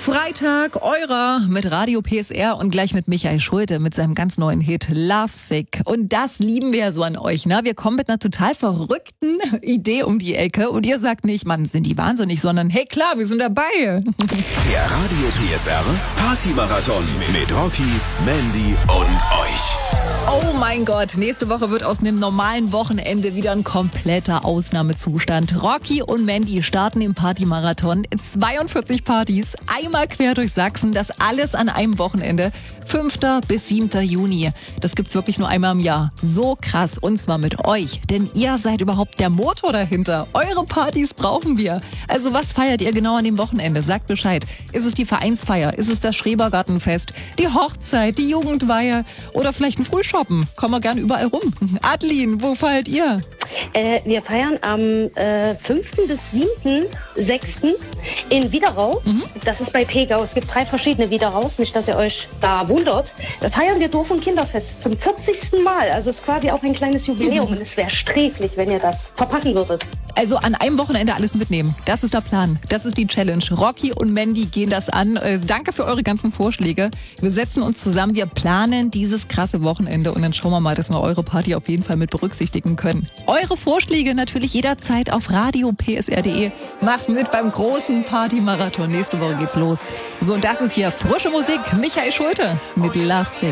Freitag, eurer mit Radio PSR und gleich mit Michael Schulte mit seinem ganz neuen Hit Lovesick. Und das lieben wir ja so an euch, ne? Wir kommen mit einer total verrückten Idee um die Ecke und ihr sagt nicht, Mann, sind die wahnsinnig, sondern hey klar, wir sind dabei. Der Radio PSR Partymarathon mit Rocky, Mandy und euch. Oh mein Gott, nächste Woche wird aus einem normalen Wochenende wieder ein kompletter Ausnahmezustand. Rocky und Mandy starten im Partymarathon. 42 Partys, einmal quer durch Sachsen, das alles an einem Wochenende. 5. bis 7. Juni. Das gibt's wirklich nur einmal im Jahr. So krass, und zwar mit euch, denn ihr seid überhaupt der Motor dahinter. Eure Partys brauchen wir. Also was feiert ihr genau an dem Wochenende? Sagt Bescheid. Ist es die Vereinsfeier? Ist es das Schrebergartenfest? Die Hochzeit? Die Jugendweihe? Oder vielleicht ein Frühschoppen? Kommen wir gern überall rum. Adeline, wo feiert ihr? Wir feiern am 5. bis 7.6. in Widerau. Das ist bei Pegau. Es gibt 3 verschiedene Wideraus, nicht, dass ihr euch da wundert. Da feiern wir Dorf- und Kinderfest zum 40. Mal. Also es ist quasi auch ein kleines Jubiläum und es wäre sträflich, wenn ihr das verpassen würdet. Also an einem Wochenende alles mitnehmen. Das ist der Plan. Das ist die Challenge. Rocky und Mandy gehen das an. Danke für eure ganzen Vorschläge. Wir setzen uns zusammen. Wir planen dieses krasse Wochenende und dann schauen wir mal, dass wir eure Party auf jeden Fall mit berücksichtigen können. Eure Vorschläge natürlich jederzeit auf radiopsr.de. Macht mit beim großen Partymarathon. Nächste Woche geht's los. So, das ist hier frische Musik. Michael Schulte mit Lovesick.